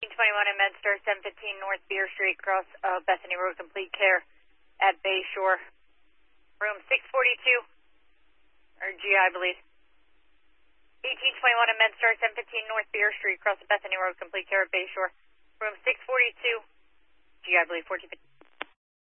1821 in MedStar, 715 North Beer Street, across Bethany Road, complete care at Bayshore. Room 642, or GI, I believe. 1821 in MedStar, 715 North Beer Street, across Bethany Road, complete care at Bayshore. Room 642, GI, I believe, 1450.